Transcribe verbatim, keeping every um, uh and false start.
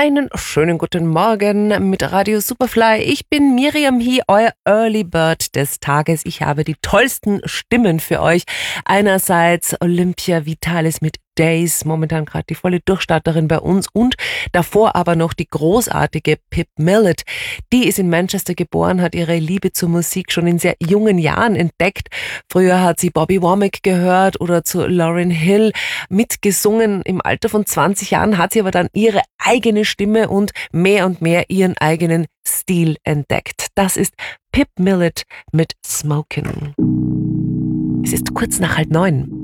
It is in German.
Einen schönen guten Morgen mit Radio Superfly. Ich bin Miriam Hie, euer Early Bird des Tages. Ich habe die tollsten Stimmen für euch. Einerseits Olympia Vitalis mit Days, momentan gerade die volle Durchstarterin bei uns, und davor aber noch die großartige Pip Millett. Die ist in Manchester geboren, hat ihre Liebe zur Musik schon in sehr jungen Jahren entdeckt. Früher hat sie Bobby Womack gehört oder zu Lauryn Hill mitgesungen. Im Alter von zwanzig Jahren hat sie aber dann ihre eigene Stimme und mehr und mehr ihren eigenen Stil entdeckt. Das ist Pip Millett mit Smokin'. Es ist kurz nach halb neun.